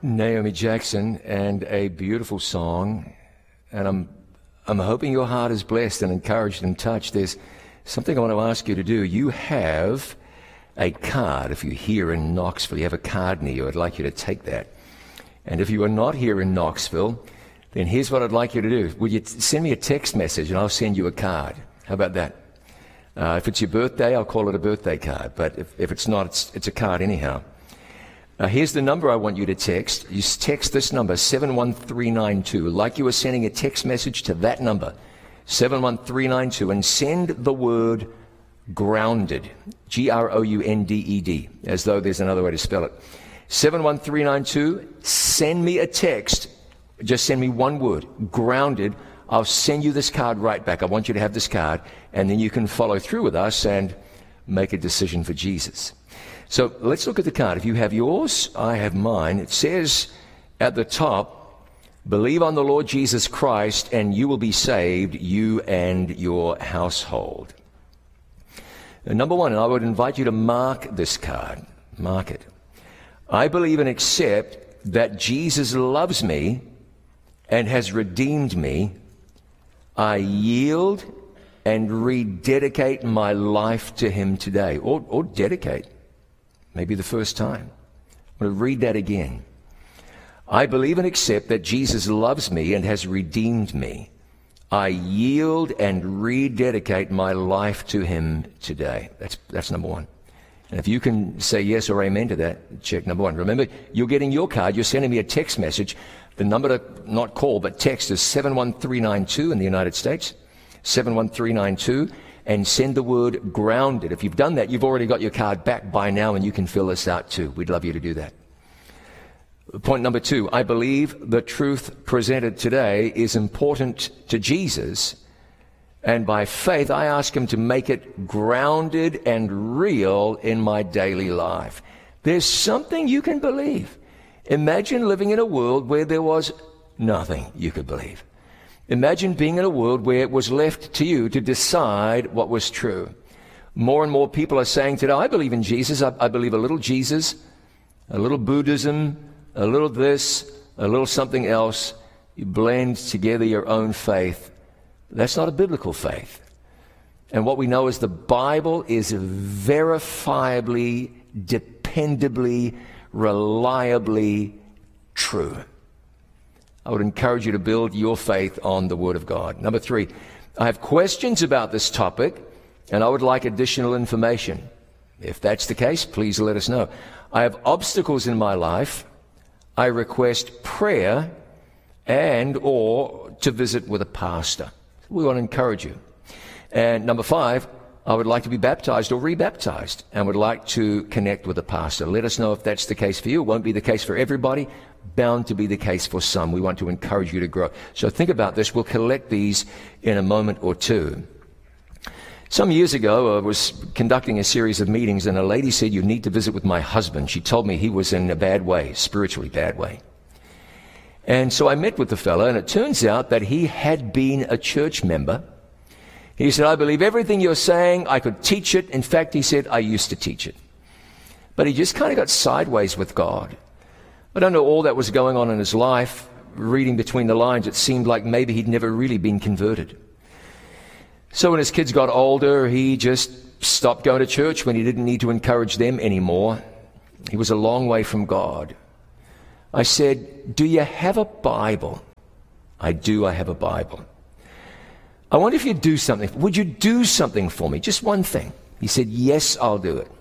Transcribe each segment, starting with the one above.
Naomi Jackson, and a beautiful song. And I'm hoping your heart is blessed and encouraged and touched. There's something I want to ask you to do. You have a card. If you're here in Knoxville, you have a card near you. I'd like you to take that. And if you are not here in Knoxville, then here's what I'd like you to do. Will you send me a text message and I'll send you a card? How about that? If it's your birthday, I'll call it a birthday card. But if it's not, it's a card anyhow. Here's the number I want you to text. You text this number, 71392, like you were sending a text message to that number, 71392, and send the word grounded, Grounded, as though there's another way to spell it. 71392, send me a text. Just send me one word, grounded. I'll send you this card right back. I want you to have this card, and then you can follow through with us and make a decision for Jesus. So let's look at the card. If you have yours, I have mine. It says at the top, believe on the Lord Jesus Christ, and you will be saved, you and your household. And number one, I would invite you to mark this card. Mark it. I believe and accept that Jesus loves me and has redeemed me. I yield and rededicate my life to him today. Or dedicate. Maybe the first time. I'm going to read that again. I believe and accept that Jesus loves me and has redeemed me. I yield and rededicate my life to him today. That's number one. And if you can say yes or amen to that, check number one. Remember, you're getting your card. You're sending me a text message. The number to not call but text is 71392 in the United States, 71392, and send the word grounded. If you've done that, you've already got your card back by now, and you can fill this out too. We'd love you to do that. Point number two, I believe the truth presented today is important to Jesus, and by faith I ask him to make it grounded and real in my daily life. There's something you can believe. Imagine living in a world where there was nothing you could believe. Imagine being in a world where it was left to you to decide what was true. More and more people are saying today, I believe in Jesus. I believe a little Jesus, a little Buddhism, a little this, a little something else. You blend together your own faith. That's not a biblical faith. And what we know is the Bible is verifiably, dependably, reliably true. I would encourage you to build your faith on the Word of God. Number three, I have questions about this topic, and I would like additional information. If that's the case, please let us know. I have obstacles in my life. I request prayer and or to visit with a pastor. We want to encourage you. And number five, I would like to be baptized or rebaptized and would like to connect with a pastor. Let us know if that's the case for you. It won't be the case for everybody. Bound to be the case for some. We want to encourage you to grow. So think about this. We'll collect these in a moment or two. Some years ago, I was conducting a series of meetings, and a lady said, you need to visit with my husband. She told me he was in a bad way, spiritually bad way. And so I met with the fellow, and it turns out that he had been a church member. He said, I believe everything you're saying. I could teach it. In fact, he said, I used to teach it. But he just kind of got sideways with God. I don't know all that was going on in his life. Reading between the lines, it seemed like maybe he'd never really been converted. So when his kids got older, he just stopped going to church when he didn't need to encourage them anymore. He was a long way from God. I said, do you have a Bible? I do, I have a Bible. I wonder if you'd do something. Would you do something for me? Just one thing. He said, yes, I'll do it.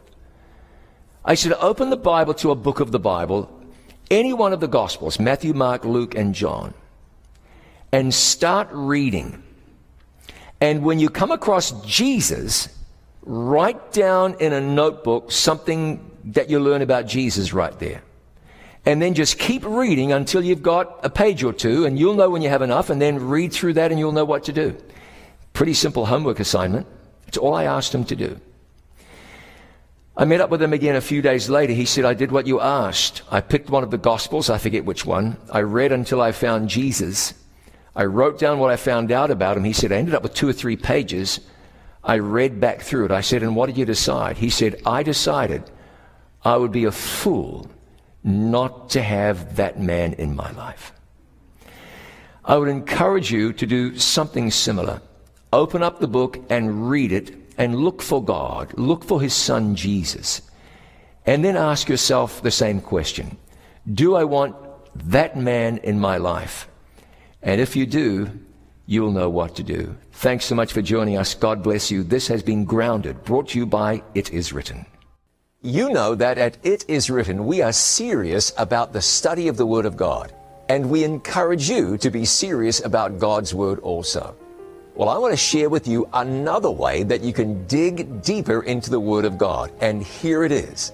I said, open the Bible to a book of the Bible, any one of the Gospels, Matthew, Mark, Luke, and John, and start reading. And when you come across Jesus, write down in a notebook something that you learn about Jesus right there. And then just keep reading until you've got a page or two, and you'll know when you have enough, and then read through that and you'll know what to do. Pretty simple homework assignment. It's all I asked him to do. I met up with him again a few days later. He said, I did what you asked. I picked one of the Gospels, I forget which one. I read until I found Jesus. I wrote down what I found out about him. He said, I ended up with 2 or 3 pages. I read back through it. I said, and what did you decide? He said, I decided I would be a fool not to have that man in my life. I would encourage you to do something similar. Open up the book and read it and look for God. Look for his son Jesus. And then ask yourself the same question. Do I want that man in my life? And if you do, you'll know what to do. Thanks so much for joining us. God bless you. This has been Grounded, brought to you by It Is Written. You know that at It Is Written, we are serious about the study of the Word of God. And we encourage you to be serious about God's Word also. Well, I want to share with you another way that you can dig deeper into the Word of God. And here it is.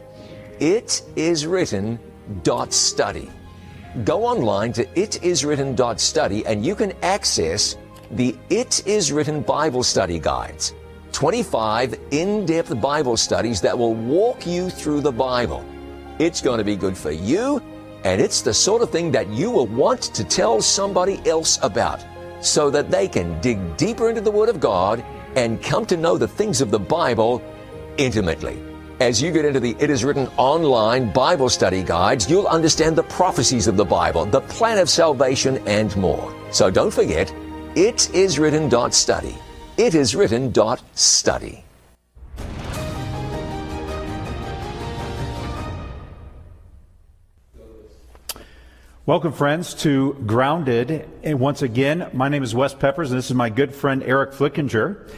itiswritten.study. Go online to itiswritten.study and you can access the It Is Written Bible Study Guides. 25 in-depth Bible studies that will walk you through the Bible. It's going to be good for you, and it's the sort of thing that you will want to tell somebody else about so that they can dig deeper into the Word of God and come to know the things of the Bible intimately. As you get into the It Is Written online Bible study guides, you'll understand the prophecies of the Bible, the plan of salvation, and more. So don't forget, itiswritten.study. Itiswritten.study. Welcome, friends, to Grounded. And once again, my name is Wes Peppers, and this is my good friend Eric Flickinger.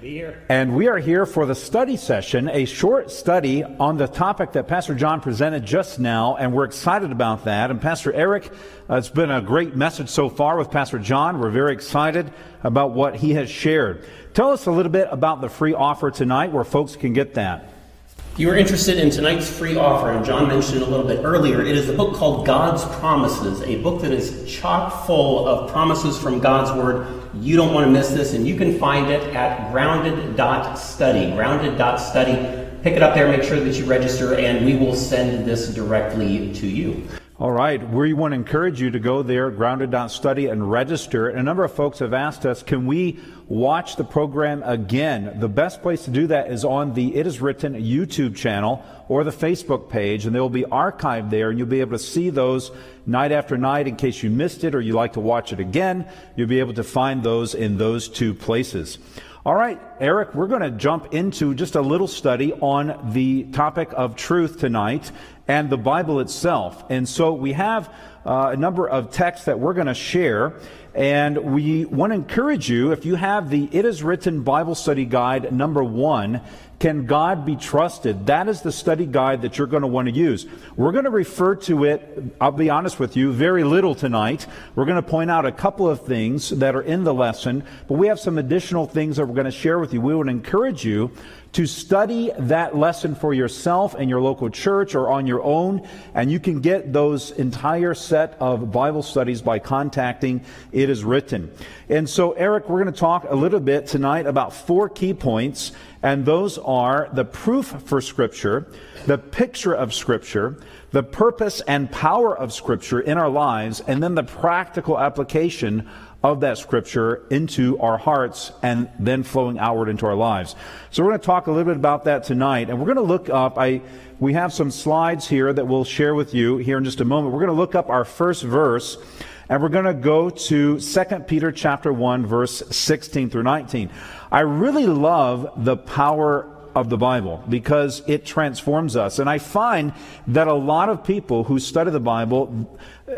And we are here for the study session, a short study on the topic that Pastor John presented just now, and we're excited about that. And Pastor Eric, it's been a great message so far with Pastor John. We're very excited about what he has shared. Tell us a little bit about the free offer tonight, where folks can get that. If you are interested in tonight's free offer, and John mentioned it a little bit earlier, it is a book called God's Promises, a book that is chock full of promises from God's Word. You don't want to miss this, and you can find it at grounded.study. Grounded.study. Pick it up there, make sure that you register, and we will send this directly to you. All right, we want to encourage you to go there, grounded.study, and register. And a number of folks have asked us, can we watch the program again? The best place to do that is on the It Is Written YouTube channel or the Facebook page, and they will be archived there, and you'll be able to see those night after night in case you missed it or you like to watch it again. You'll be able to find those in those two places. All right, Eric, we're going to jump into just a little study on the topic of truth tonight and the Bible itself. And so we have a number of texts that we're going to share, and we want to encourage you, if you have the It Is Written Bible Study Guide number 1, Can God Be Trusted? That is the study guide that you're going to want to use. We're going to refer to it, I'll be honest with you, very little tonight. We're going to point out a couple of things that are in the lesson, but we have some additional things that we're going to share with you. We would encourage you to study that lesson for yourself in your local church or on your own, and you can get those entire set of Bible studies by contacting It Is Written. And so, Eric, we're going to talk a little bit tonight about 4 key points, and those are the proof for Scripture, the picture of Scripture, the purpose and power of Scripture in our lives, and then the practical application of that Scripture into our hearts and then flowing outward into our lives. So we're going to talk a little bit about that tonight, and we're going to look up, we have some slides here that we'll share with you here in just a moment. We're going to look up our first verse, and we're going to go to 2 Peter chapter 1, verse 16 through 19. I really love the power of the Bible because it transforms us. And I find that a lot of people who study the Bible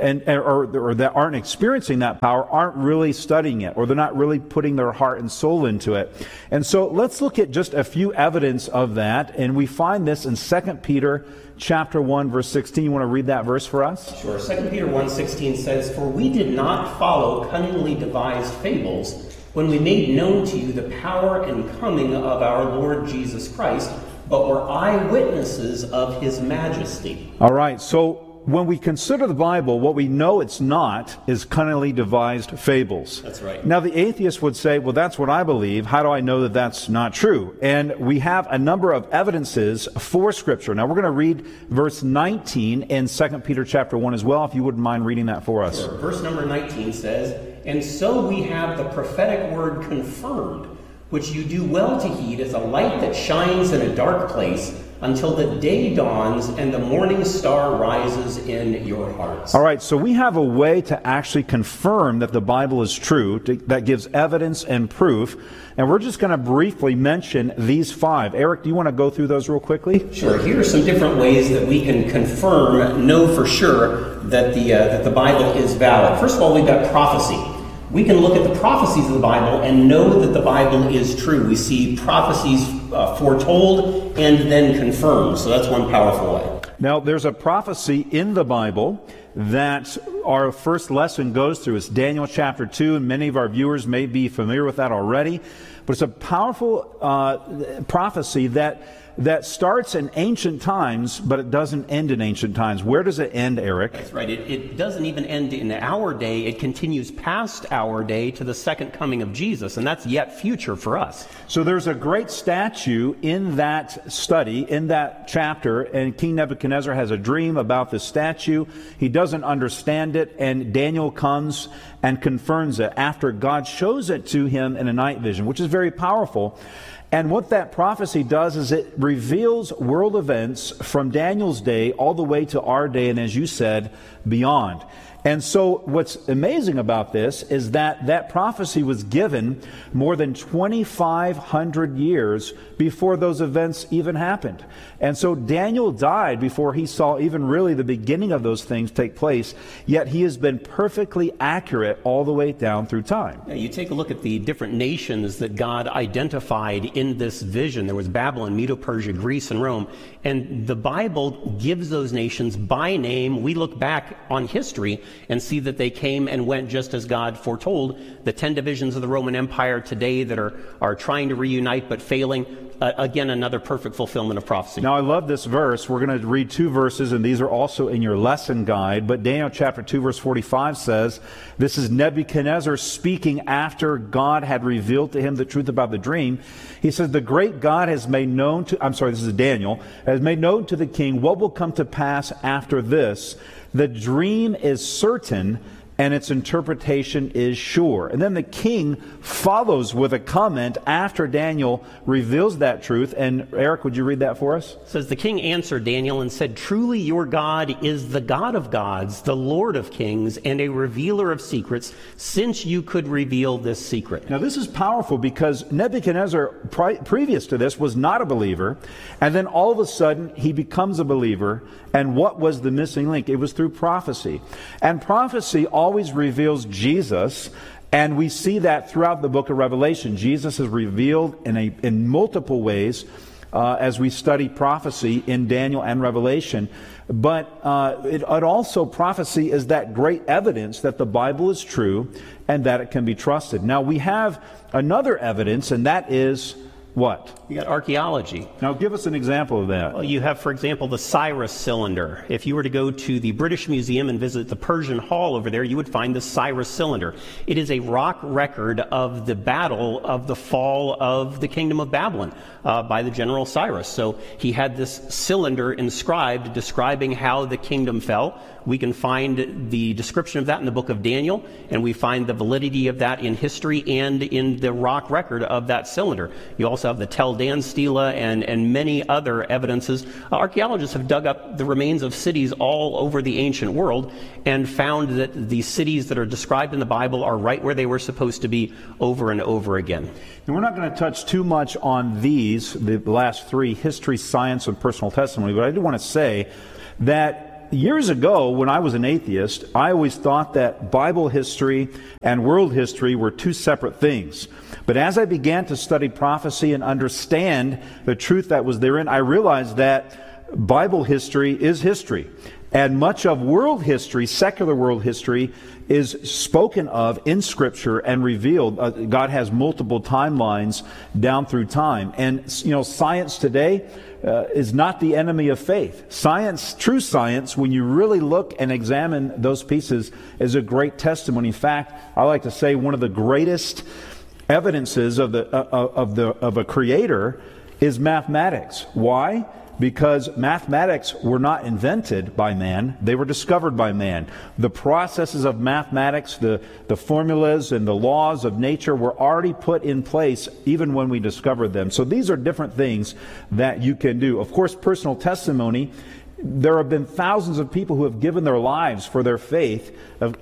or that aren't experiencing that power aren't really studying it, or they're not really putting their heart and soul into it. And so let's look at just a few evidence of that. And we find this in 2 Peter chapter 1, verse 16. You want to read that verse for us? Sure. 2 Peter 1:16 says, "For we did not follow cunningly devised fables when we made known to you the power and coming of our Lord Jesus Christ, but were eyewitnesses of his majesty." All right, so when we consider the Bible, what we know it's not is cunningly devised fables. That's right. Now, the atheist would say, well, that's what I believe. How do I know that that's not true? And we have a number of evidences for Scripture. Now, we're going to read verse 19 in 2 Peter chapter 1 as well, if you wouldn't mind reading that for us. Sure. Verse number 19 says, "And so we have the prophetic word confirmed, which you do well to heed as a light that shines in a dark place, until the day dawns and the morning star rises in your hearts. All right, so we have a way to actually confirm that the Bible is true, that gives evidence and proof. And we're just going to briefly mention these 5. Eric, do you want to go through those real quickly? Sure. Here are some different ways that we can confirm, know for sure, that the Bible is valid. First of all, we've got prophecy. We can look at the prophecies of the Bible and know that the Bible is true. We see prophecies foretold and then confirmed. So that's one powerful way. Now, there's a prophecy in the Bible that our first lesson goes through. It's Daniel chapter 2, and many of our viewers may be familiar with that already. But it's a powerful prophecy that starts in ancient times, but it doesn't end in ancient times. Where does it end, Eric? That's right. It doesn't even end in our day. It continues past our day to the second coming of Jesus, and that's yet future for us. So there's a great statue in that study, in that chapter, and King Nebuchadnezzar has a dream about this statue. He doesn't understand it, and Daniel comes and confirms it after God shows it to him in a night vision, which is very powerful. And what that prophecy does is it reveals world events from Daniel's day all the way to our day, and as you said, beyond. And so what's amazing about this is that that prophecy was given more than 2,500 years before those events even happened. And so Daniel died before he saw even really the beginning of those things take place, yet he has been perfectly accurate all the way down through time. You take a look at the different nations that God identified in this vision. There was Babylon, Medo-Persia, Greece, and Rome. And the Bible gives those nations by name. We look back on history and see that they came and went just as God foretold. The 10 divisions of the Roman Empire today that are trying to reunite but failing. Again, another perfect fulfillment of prophecy. Now, I love this verse. We're going to read 2 verses, and these are also in your lesson guide. But Daniel chapter 2, verse 45 says, this is Nebuchadnezzar speaking after God had revealed to him the truth about the dream. He says, the great God has made known to, this is Daniel, has made known to the king what will come to pass after this. The dream is certain, and its interpretation is sure. And then the king follows with a comment after Daniel reveals that truth. And Eric, would you read that for us? It says, the king answered Daniel and said, truly your God is the God of gods, the Lord of kings, and a revealer of secrets, since you could reveal this secret. Now this is powerful because Nebuchadnezzar, previous to this, was not a believer. And then all of a sudden, he becomes a believer. And what was the missing link? It was through prophecy. And prophecy always reveals Jesus, and we see that throughout the book of Revelation. Jesus is revealed in multiple ways as we study prophecy in Daniel and Revelation. But it also, prophecy is that great evidence that the Bible is true and that it can be trusted. Now we have another evidence, and that is what? You got archaeology. Now give us an example of that. Well, you have, for example, the Cyrus cylinder. If you were to go to the British Museum and visit the Persian Hall over there, you would find the Cyrus cylinder. It is a rock record of the battle of the fall of the kingdom of Babylon by the general Cyrus. So he had this cylinder inscribed describing how the kingdom fell. We can find the description of that in the book of Daniel, and we find the validity of that in history and in the rock record of that cylinder. You also have the Tel Dan stela and many other evidences. Archaeologists have dug up the remains of cities all over the ancient world and found that the cities that are described in the Bible are right where they were supposed to be over and over again. And we're not going to touch too much on these, the last 3, history, science, and personal testimony, but I do want to say that years ago, when I was an atheist, I always thought that Bible history and world history were 2 separate things. But as I began to study prophecy and understand the truth that was therein, I realized that Bible history is history. And much of world history, secular world history, is spoken of in Scripture and revealed. God has multiple timelines down through time. And, science today is not the enemy of faith. Science, true science, when you really look and examine those pieces, is a great testimony. In fact, I like to say one of the greatest evidences of a creator is mathematics. Why? Because mathematics were not invented by man, they were discovered by man. The processes of mathematics, the formulas and the laws of nature were already put in place even when we discovered them. So these are different things that you can do. Of course, personal testimony. There have been thousands of people who have given their lives for their faith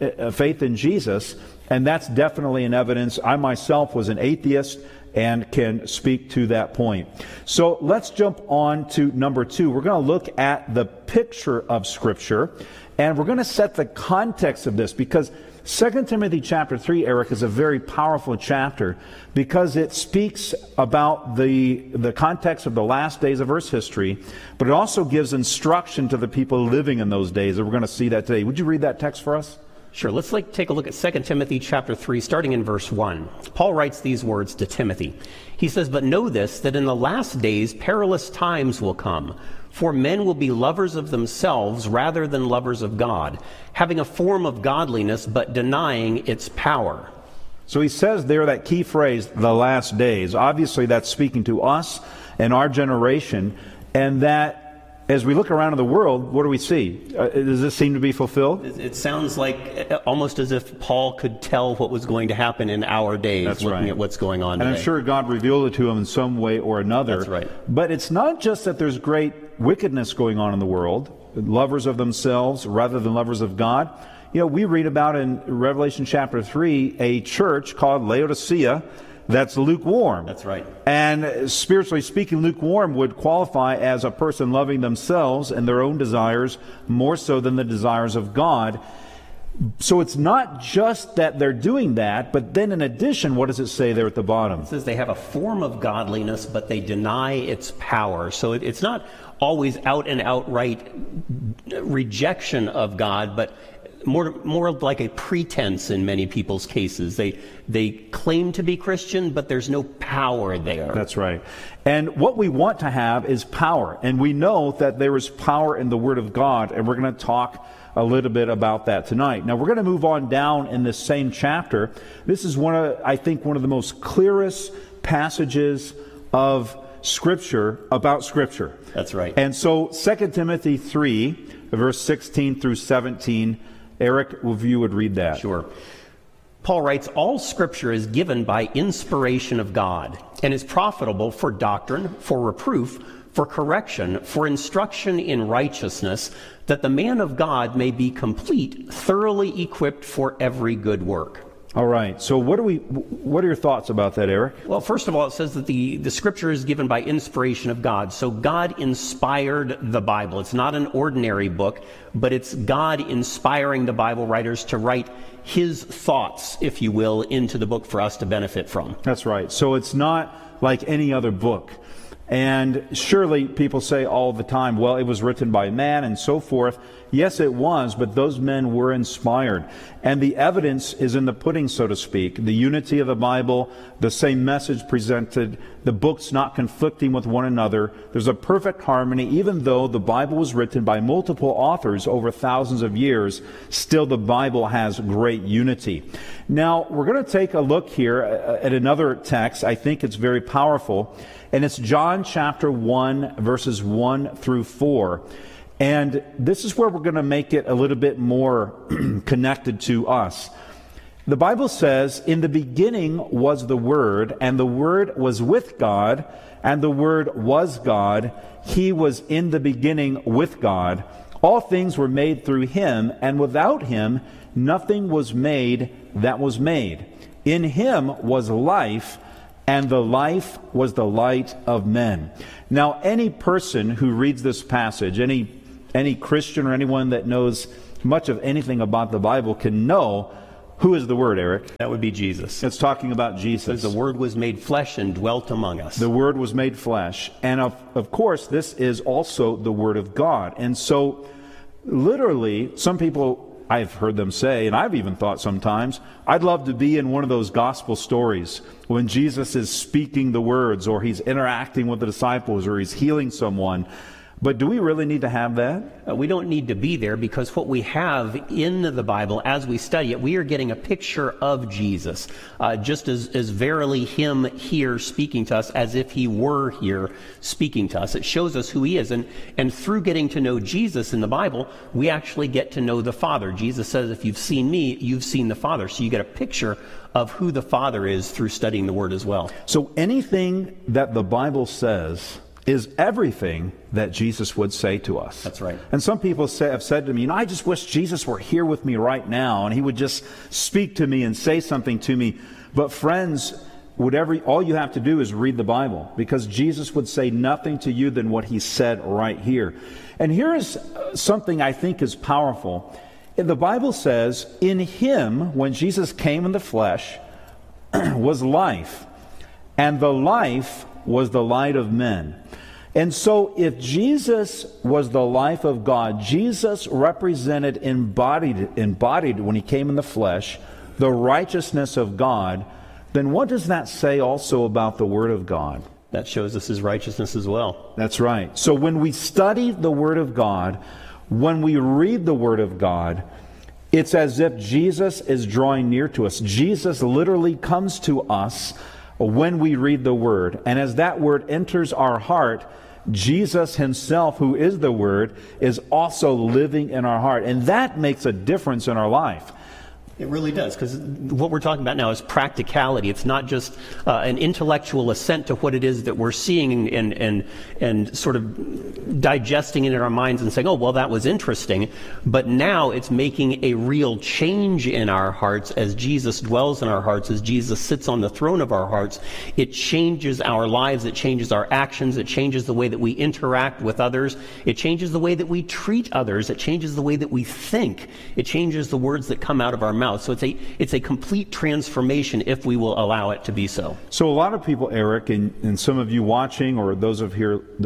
in Jesus, and that's definitely an evidence. I myself was an atheist and can speak to that point. So let's jump on to number 2. We're going to look at the picture of Scripture, and we're going to set the context of this, because 2 Timothy chapter 3, Eric, is a very powerful chapter because it speaks about the context of the last days of Earth's history, but it also gives instruction to the people living in those days, and we're going to see that today. Would you read that text for us? Sure. Let's take a look at 2 Timothy chapter 3, starting in verse 1. Paul writes these words to Timothy. He says, "But know this, that in the last days perilous times will come. For men will be lovers of themselves rather than lovers of God, having a form of godliness but denying its power." So he says there that key phrase, the last days. Obviously that's speaking to us and our generation, and that as we look around in the world, what do we see? Does this seem to be fulfilled? It sounds like almost as if Paul could tell what was going to happen in our days. That's looking right. at what's going on And today. I'm sure God revealed it to him in some way or another. That's right. But it's not just that there's great wickedness going on in the world, lovers of themselves rather than lovers of God. You know, we read about in Revelation chapter 3 a church called Laodicea that's lukewarm. That's right. And spiritually speaking, lukewarm would qualify as a person loving themselves and their own desires more so than the desires of God. So it's not just that they're doing that, but then in addition, what does it say there at the bottom? It says they have a form of godliness, but they deny its power. So it's not always out and outright rejection of God, but more like a pretense in many people's cases. They claim to be Christian, but there's no power there. That's right. And what we want to have is power. And we know that there is power in the Word of God, and we're going to talk a little bit about that tonight. Now, we're going to move on down in this same chapter. This is I think one of the most clearest passages of Scripture about Scripture. That's right. And so 2 Timothy 3, verse 16 through 17, Eric, if you would read that. Sure. Paul writes, "All Scripture is given by inspiration of God and is profitable for doctrine, for reproof, for correction, for instruction in righteousness, that the man of God may be complete, thoroughly equipped for every good work." All right. So what are your thoughts about that, Eric? Well, first of all, it says that the Scripture is given by inspiration of God. So God inspired the Bible. It's not an ordinary book, but it's God inspiring the Bible writers to write His thoughts, if you will, into the book for us to benefit from. That's right. So it's not like any other book. And surely people say all the time, well, it was written by man and so forth. Yes, it was, but those men were inspired. And the evidence is in the pudding, so to speak. The unity of the Bible, the same message presented, the books not conflicting with one another. There's a perfect harmony. Even though the Bible was written by multiple authors over thousands of years, still the Bible has great unity. Now, we're going to take a look here at another text. I think it's very powerful. And it's John chapter 1, verses 1 through 4. And this is where we're going to make it a little bit more connected to us. The Bible says, "In the beginning was the Word, and the Word was with God, and the Word was God. He was in the beginning with God. All things were made through Him, and without Him nothing was made that was made. In Him was life, and the life was the light of men." Now, any person who reads this passage, any Christian or anyone that knows much of anything about the Bible can know who is the Word, Eric? That would be Jesus. It's talking about Jesus. The Word was made flesh and dwelt among us. The Word was made flesh. And of course, this is also the Word of God. And so, literally, some people, I've heard them say, and I've even thought sometimes, I'd love to be in one of those gospel stories when Jesus is speaking the words, or He's interacting with the disciples, or He's healing someone. But do we really need to have that? We don't need to be there, because what we have in the Bible as we study it, we are getting a picture of Jesus, just as verily him here speaking to us as if he were here speaking to us. It shows us who he is. And through getting to know Jesus in the Bible, we actually get to know the Father. Jesus says, if you've seen me, you've seen the Father. So you get a picture of who the Father is through studying the Word as well. So anything that the Bible says is everything that Jesus would say to us. That's right. And some people have said to me, I just wish Jesus were here with me right now and he would just speak to me and say something to me. But friends, all you have to do is read the Bible, because Jesus would say nothing to you than what he said right here. And here is something I think is powerful. The Bible says, in him, when Jesus came in the flesh, was life, and the life was the light of men. And so if Jesus was the life of God, Jesus represented, embodied when he came in the flesh, the righteousness of God, then what does that say also about the Word of God? That shows us his righteousness as well. That's right. So when we study the Word of God, when we read the Word of God, it's as if Jesus is drawing near to us. Jesus literally comes to us when we read the Word. And as that Word enters our heart, Jesus himself, who is the Word, is also living in our heart. And that makes a difference in our life. It really does, because what we're talking about now is practicality. It's not just an intellectual assent to what it is that we're seeing and sort of digesting it in our minds and saying, oh, well, that was interesting. But now it's making a real change in our hearts as Jesus dwells in our hearts, as Jesus sits on the throne of our hearts. It changes our lives. It changes our actions. It changes the way that we interact with others. It changes the way that we treat others. It changes the way that we think. It changes the words that come out of our mouth. So it's a complete transformation if we will allow it to be so. So a lot of people, Eric, and some of you watching, or those of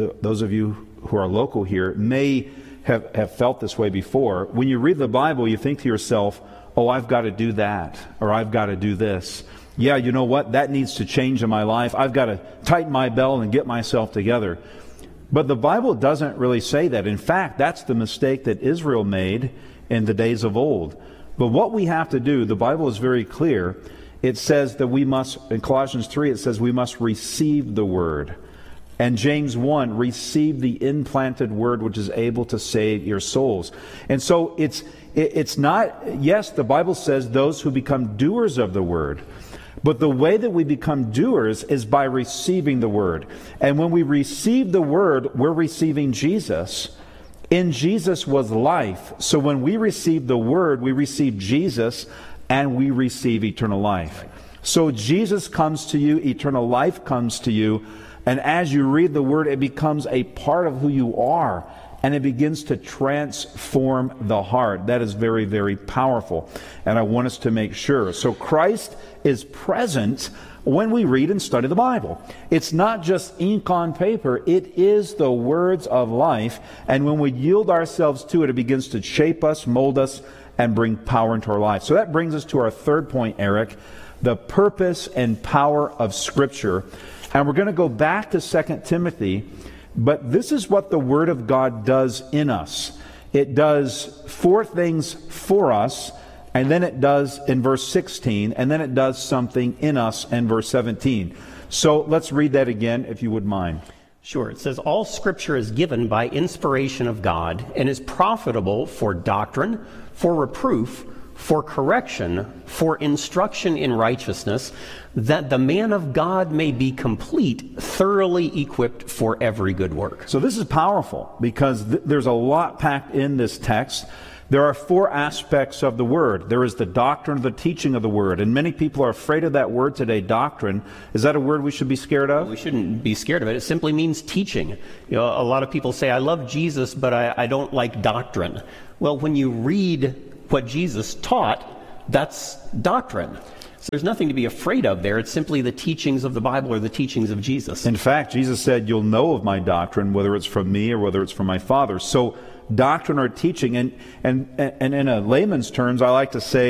you who are local here, may have felt this way before. When you read the Bible, you think to yourself, oh, I've got to do that, or I've got to do this. Yeah, you know what? That needs to change in my life. I've got to tighten my belt and get myself together. But the Bible doesn't really say that. In fact, that's the mistake that Israel made in the days of old. But what we have to do, the Bible is very clear. It says that we must, in Colossians 3, it says we must receive the Word. And James 1, receive the implanted Word which is able to save your souls. And so it's not, yes, the Bible says those who become doers of the Word. But the way that we become doers is by receiving the Word. And when we receive the Word, we're receiving Jesus. In Jesus was life. So when we receive the Word, we receive Jesus and we receive eternal life. So Jesus comes to you, eternal life comes to you, and as you read the Word, it becomes a part of who you are, and it begins to transform the heart. That is very, very powerful, and I want us to make sure. So Christ is present when we read and study the Bible. It's not just ink on paper. It is the words of life. And when we yield ourselves to it, it begins to shape us, mold us, and bring power into our life. So that brings us to our third point, Eric, the purpose and power of Scripture. And we're going to go back to 2 Timothy, but this is what the Word of God does in us. It does 4 things for us, and then it does in verse 16, and then it does something in us in verse 17. So let's read that again, if you would mind. Sure. It says, all Scripture is given by inspiration of God and is profitable for doctrine, for reproof, for correction, for instruction in righteousness, that the man of God may be complete, thoroughly equipped for every good work. So this is powerful, because there's a lot packed in this text. There are 4 aspects of the Word. There is the doctrine, the teaching of the Word. And many people are afraid of that word today, doctrine. Is that a word we should be scared of? We shouldn't be scared of it. It simply means teaching. You know, a lot of people say, I love Jesus, but I don't like doctrine. Well, when you read what Jesus taught, that's doctrine. So there's nothing to be afraid of there. It's simply the teachings of the Bible or the teachings of Jesus. In fact, Jesus said, you'll know of my doctrine, whether it's from me or whether it's from my Father. So doctrine or teaching, and in a layman's terms, I like to say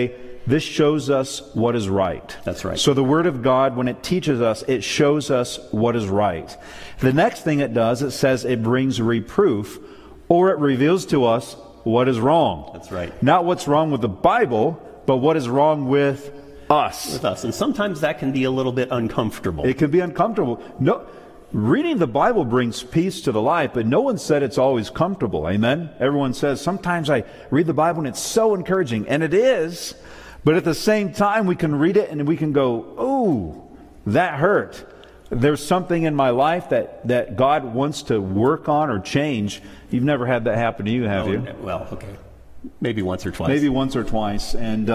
this shows us what is right. That's right. So the Word of God, when it teaches us, it shows us what is right. The next thing it does, it says it brings reproof, or it reveals to us what is wrong. That's right. Not what's wrong with the Bible, but what is wrong with us. With us. And sometimes that can be a little bit uncomfortable. It can be uncomfortable. No, reading the Bible brings peace to the life, but no one said it's always comfortable. Amen? Everyone says, sometimes I read the Bible and it's so encouraging. And it is. But at the same time, we can read it and we can go, ooh, that hurt. There's something in my life that God wants to work on or change. You've never had that happen to you, have you? Well, okay. Maybe once or twice. Maybe once or twice. And,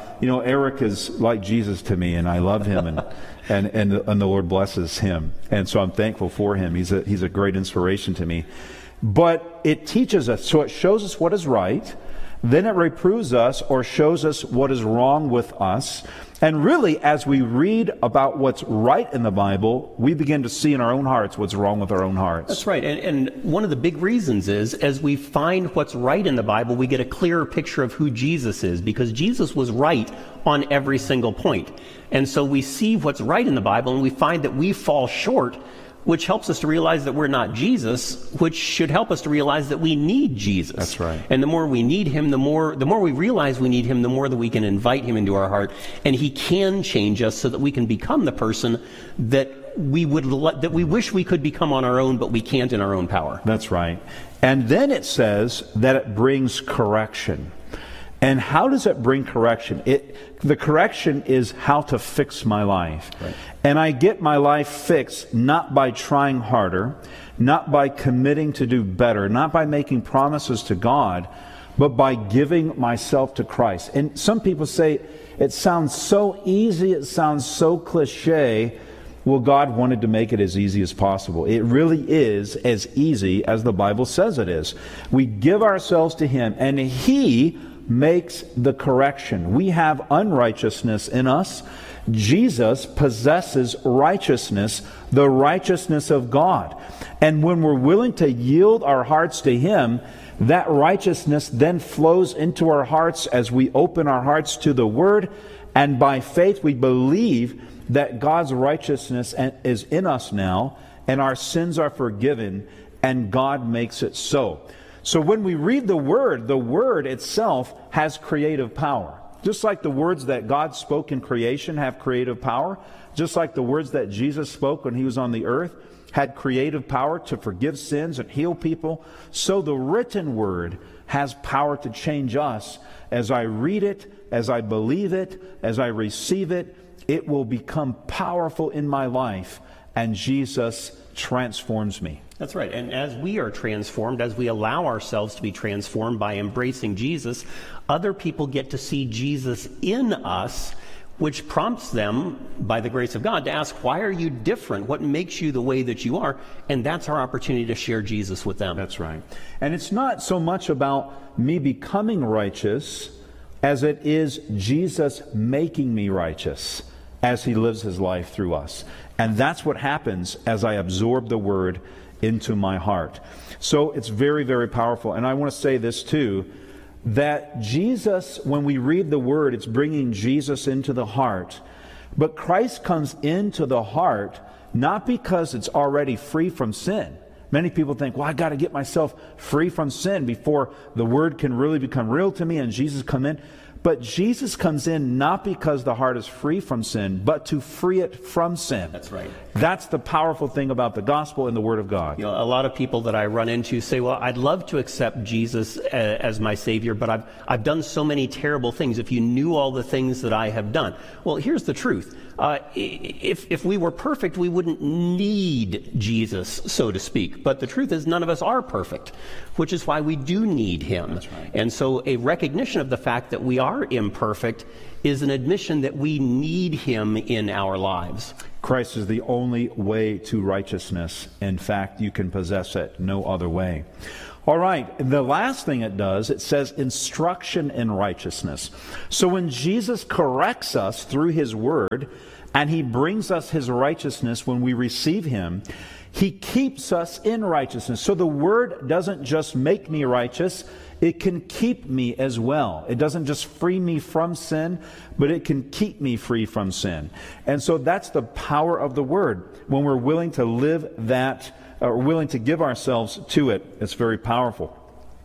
Eric is like Jesus to me, and I love him, and the Lord blesses him. And so I'm thankful for him. He's a great inspiration to me. But it teaches us, so it shows us what is right. Then it reproves us or shows us what is wrong with us. And really, as we read about what's right in the Bible, we begin to see in our own hearts what's wrong with our own hearts. That's right. And one of the big reasons is, as we find what's right in the Bible, we get a clearer picture of who Jesus is, because Jesus was right on every single point. And so we see what's right in the Bible, and we find that we fall short, which helps us to realize that we're not Jesus, which should help us to realize that we need Jesus. That's right. And the more we need him, the more we realize we need him, the more that we can invite him into our heart, and he can change us so that we can become the person that we wish we could become on our own, but we can't in our own power. That's right. And then it says that it brings correction. And how does it bring correction? The correction is how to fix my life. Right. And I get my life fixed not by trying harder, not by committing to do better, not by making promises to God, but by giving myself to Christ. And some people say, it sounds so easy, it sounds so cliche. Well, God wanted to make it as easy as possible. It really is as easy as the Bible says it is. We give ourselves to him, and he makes the correction. We have unrighteousness in us. Jesus possesses righteousness, the righteousness of God. And when we're willing to yield our hearts to him, that righteousness then flows into our hearts as we open our hearts to the Word, and by faith we believe that God's righteousness is in us now, and our sins are forgiven, and God makes it so. So when we read the Word itself has creative power. Just like the words that God spoke in creation have creative power, just like the words that Jesus spoke when he was on the earth had creative power to forgive sins and heal people, so the written Word has power to change us. As I read it, as I believe it, as I receive it, it will become powerful in my life, and Jesus transforms me. That's right. And as we are transformed, as we allow ourselves to be transformed by embracing Jesus, other people get to see Jesus in us, which prompts them, by the grace of God, to ask, why are you different? What makes you the way that you are? And that's our opportunity to share Jesus with them. That's right. And it's not so much about me becoming righteous as it is Jesus making me righteous as he lives his life through us. And that's what happens as I absorb the Word into my heart. So it's very, very powerful. And I want to say this too, that Jesus, when we read the Word, it's bringing Jesus into the heart. But Christ comes into the heart not because it's already free from sin. Many people think, well, I got to get myself free from sin before the Word can really become real to me and Jesus come in. But Jesus comes in not because the heart is free from sin, but to free it from sin. That's right. That's the powerful thing about the gospel and the Word of God. You know, a lot of people that I run into say, well, I'd love to accept Jesus as my Savior, but I've done so many terrible things. If you knew all the things that I have done. Well, here's the truth. If we were perfect, we wouldn't need Jesus, so to speak. But the truth is, none of us are perfect, which is why we do need him. That's right. And so a recognition of the fact that we are imperfect is an admission that we need him in our lives. Christ is the only way to righteousness. In fact, you can possess it no other way. All right, the last thing it does, it says instruction in righteousness. So when Jesus corrects us through his Word, and he brings us his righteousness when we receive him, he keeps us in righteousness. So the Word doesn't just make me righteous, it can keep me as well. It doesn't just free me from sin, but it can keep me free from sin. And so that's the power of the Word. When we're willing to live that, or willing to give ourselves to it, it's very powerful.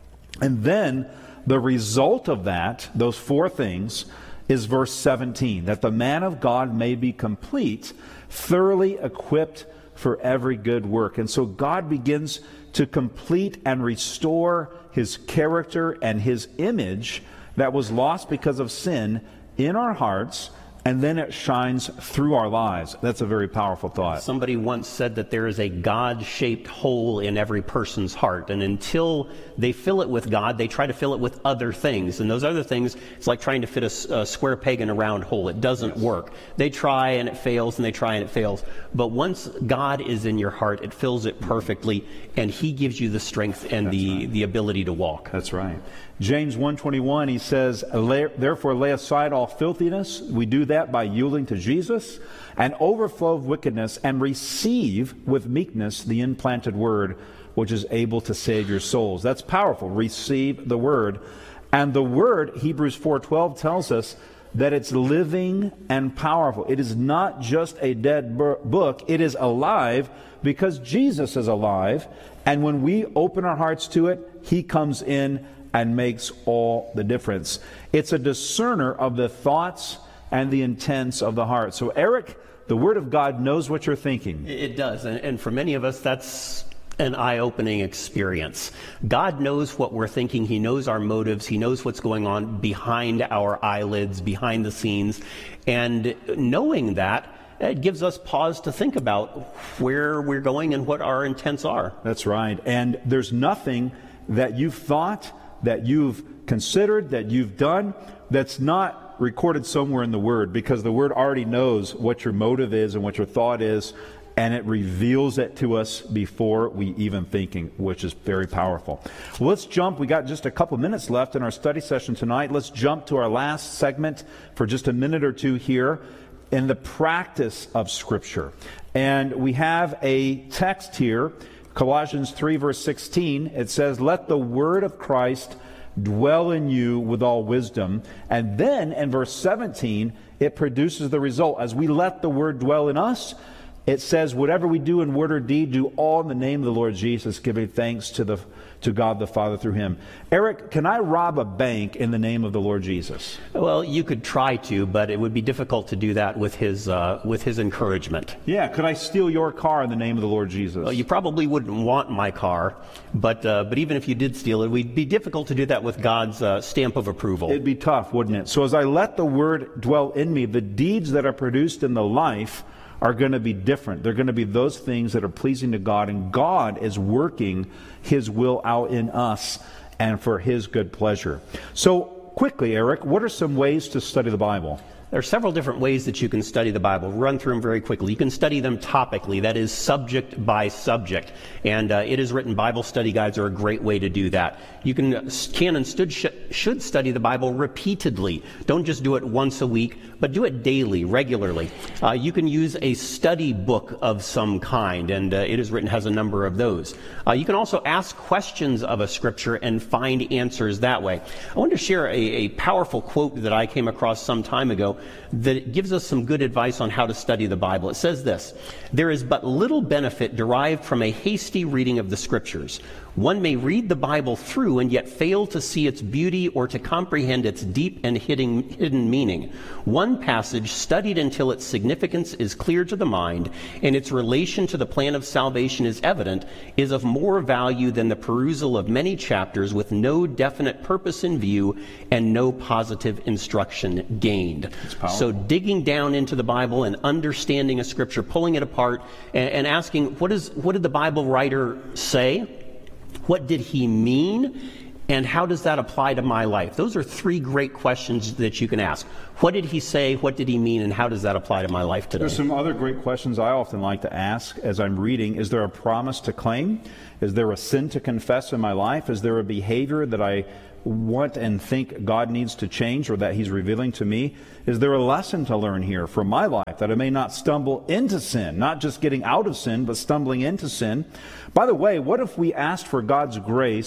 And then the result of that, those four things, is verse 17, that the man of God may be complete, thoroughly equipped for every good work. And so God begins to complete and restore his character and his image that was lost because of sin in our hearts, and then it shines through our lives. That's a very powerful thought. Somebody once said that there is a God-shaped hole in every person's heart, and until they fill it with God, they try to fill it with other things. And those other things, it's like trying to fit a square peg in a round hole. It doesn't work. They try and it fails, and they try and it fails. But once God is in your heart, it fills it perfectly, and he gives you the strength and the ability to walk. That's right. James 1:21, he says, therefore lay aside all filthiness. We do that by yielding to Jesus, and overflow of wickedness, and receive with meekness the implanted word, which is able to save your souls. That's powerful. Receive the word. And the word, Hebrews 4:12 tells us that it's living and powerful. It is not just a dead book. It is alive because Jesus is alive. And when we open our hearts to it, he comes in and makes all the difference. It's a discerner of the thoughts and the intents of the heart. So, Eric, the Word of God knows what you're thinking. It does. And for many of us, that's an eye-opening experience. God knows what we're thinking. He knows our motives. He knows what's going on behind our eyelids, behind the scenes. And knowing that, it gives us pause to think about where we're going and what our intents are. That's right. And there's nothing that you've thought, that you've considered, that you've done, that's not recorded somewhere in the Word, because the Word already knows what your motive is and what your thought is, and it reveals it to us before we even thinking, which is very powerful. Well, let's jump. We got just a couple minutes left in our study session tonight. Let's jump to our last segment for just a minute or two here in the practice of Scripture. And we have a text here, Colossians 3, verse 16. It says, let the word of Christ dwell in you with all wisdom. And then in verse 17, it produces the result. As we let the word dwell in us, it says, whatever we do in word or deed, do all in the name of the Lord Jesus, giving thanks to God the Father through him. Eric, can I rob a bank in the name of the Lord Jesus? Well, you could try to, but it would be difficult to do that with his encouragement. Yeah, could I steal your car in the name of the Lord Jesus? Well, you probably wouldn't want my car, but even if you did steal it, it would be difficult to do that with God's stamp of approval. It'd be tough, wouldn't it? So as I let the word dwell in me, the deeds that are produced in the life are going to be different. They're going to be those things that are pleasing to God, and God is working his will out in us and for his good pleasure. So quickly, Eric, what are some ways to study the Bible? There are several different ways that you can study the Bible. Run through them very quickly. You can study them topically, that is, subject by subject. And It Is Written Bible study guides are a great way to do that. You can and should study the Bible repeatedly. Don't just do it once a week, but do it daily, regularly. You can use a study book of some kind, and It Is Written has a number of those. You can also ask questions of a scripture and find answers that way. I want to share a powerful quote that I came across some time ago that gives us some good advice on how to study the Bible. It says this: there is but little benefit derived from a hasty reading of the scriptures. One may read the Bible through and yet fail to see its beauty or to comprehend its deep and hidden meaning. One passage, studied until its significance is clear to the mind and its relation to the plan of salvation is evident, is of more value than the perusal of many chapters with no definite purpose in view and no positive instruction gained. So digging down into the Bible and understanding a scripture, pulling it apart and asking, what did the Bible writer say? What did he mean? And how does that apply to my life? Those are three great questions that you can ask. What did he say? What did he mean? And how does that apply to my life today? There's some other great questions I often like to ask as I'm reading. Is there a promise to claim? Is there a sin to confess in my life? Is there a behavior that I want and think God needs to change or that he's revealing to me? Is there a lesson to learn here from my life that I may not stumble into sin, not just getting out of sin, but stumbling into sin? By the way, what if we asked for God's grace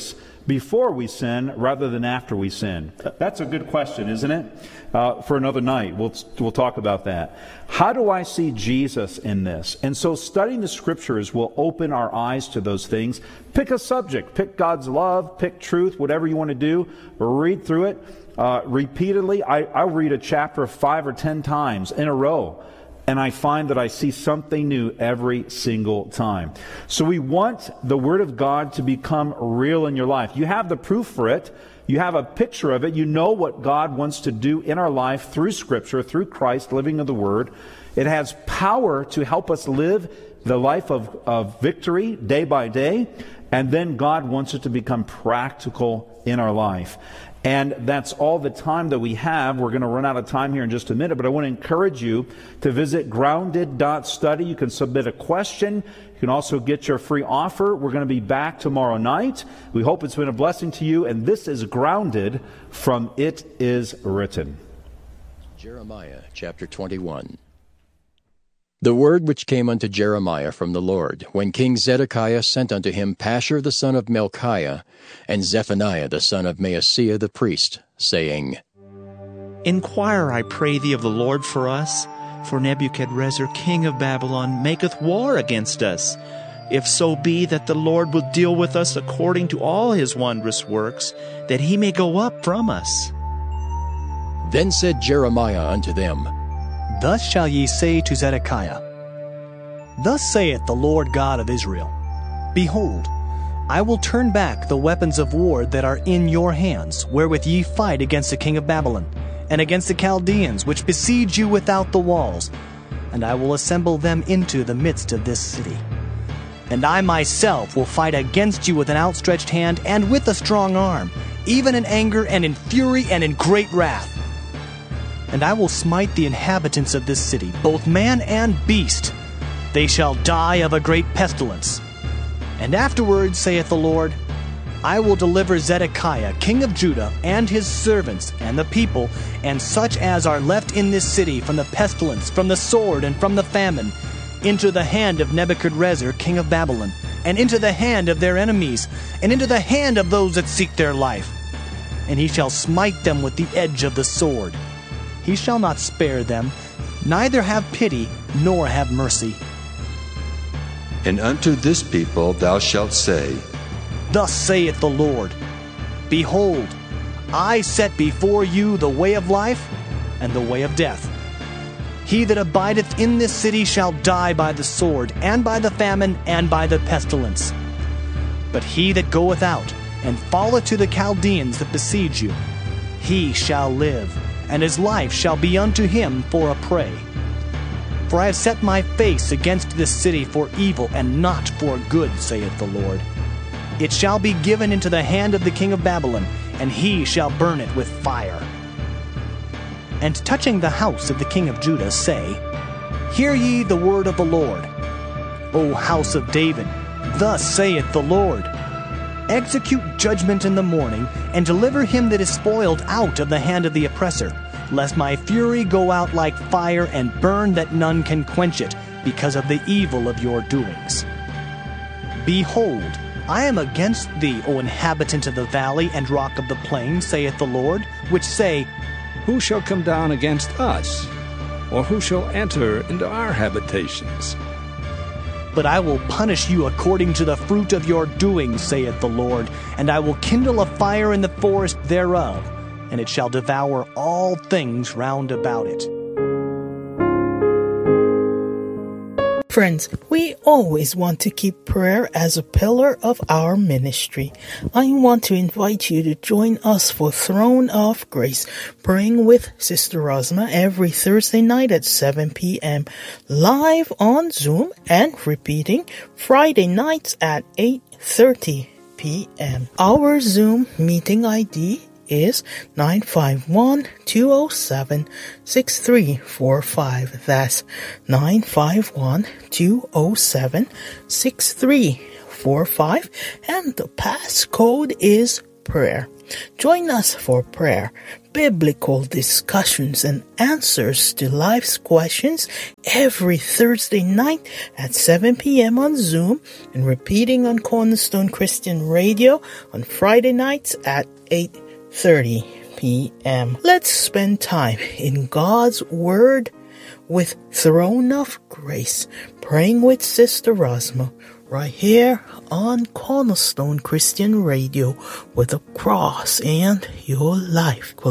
before we sin rather than after we sin? That's a good question, isn't it? For another night, we'll talk about that. How do I see Jesus in this? And so studying the Scriptures will open our eyes to those things. Pick a subject. Pick God's love. Pick truth. Whatever you want to do. Read through it repeatedly. I'll read a chapter 5 or 10 times in a row. And I find that I see something new every single time. So we want the Word of God to become real in your life. You have the proof for it. You have a picture of it. You know what God wants to do in our life through Scripture, through Christ, living of the Word. It has power to help us live the life of victory day by day. And then God wants it to become practical in our life. And that's all the time that we have. We're going to run out of time here in just a minute, but I want to encourage you to visit grounded.study. You can submit a question. You can also get your free offer. We're going to be back tomorrow night. We hope it's been a blessing to you. And this is Grounded from It Is Written. Jeremiah chapter 21. The word which came unto Jeremiah from the Lord, when King Zedekiah sent unto him Pashur the son of Melchiah, and Zephaniah the son of Maaseiah the priest, saying, Inquire, I pray thee, of the Lord for us, for Nebuchadrezzar king of Babylon maketh war against us. If so be that the Lord will deal with us according to all his wondrous works, that he may go up from us. Then said Jeremiah unto them, Thus shall ye say to Zedekiah, Thus saith the Lord God of Israel, Behold, I will turn back the weapons of war that are in your hands, wherewith ye fight against the king of Babylon, and against the Chaldeans, which besiege you without the walls, and I will assemble them into the midst of this city. And I myself will fight against you with an outstretched hand and with a strong arm, even in anger and in fury and in great wrath. And I will smite the inhabitants of this city, both man and beast. They shall die of a great pestilence. And afterward, saith the Lord, I will deliver Zedekiah, king of Judah, and his servants, and the people, and such as are left in this city, from the pestilence, from the sword, and from the famine, into the hand of Nebuchadrezzar, king of Babylon, and into the hand of their enemies, and into the hand of those that seek their life. And he shall smite them with the edge of the sword. He shall not spare them, neither have pity, nor have mercy. And unto this people thou shalt say, Thus saith the Lord, Behold, I set before you the way of life and the way of death. He that abideth in this city shall die by the sword, and by the famine, and by the pestilence. But he that goeth out, and falleth to the Chaldeans that besiege you, he shall live, and his life shall be unto him for a prey. For I have set my face against this city for evil, and not for good, saith the Lord. It shall be given into the hand of the king of Babylon, and he shall burn it with fire. And touching the house of the king of Judah, say, Hear ye the word of the Lord. O house of David, thus saith the Lord, Execute judgment in the morning, and deliver him that is spoiled out of the hand of the oppressor, lest my fury go out like fire, and burn that none can quench it, because of the evil of your doings. Behold, I am against thee, O inhabitant of the valley and rock of the plain, saith the Lord, which say, Who shall come down against us? Or who shall enter into our habitations? But I will punish you according to the fruit of your doings, saith the Lord, and I will kindle a fire in the forest thereof, and it shall devour all things round about it. Friends, we always want to keep prayer as a pillar of our ministry. I want to invite you to join us for Throne of Grace, praying with Sister Rosma every Thursday night at 7 p.m. live on Zoom, and repeating Friday nights at 8:30 p.m. Our Zoom meeting ID is 951-207-6345. That's 951-207-6345. And the passcode is prayer. Join us for prayer, biblical discussions and answers to life's questions every Thursday night at 7 p.m. on Zoom and repeating on Cornerstone Christian Radio on Friday nights at 8:30 p.m. Let's spend time in God's Word with Throne of Grace, praying with Sister Rosma, right here on Cornerstone Christian Radio, where the cross and your life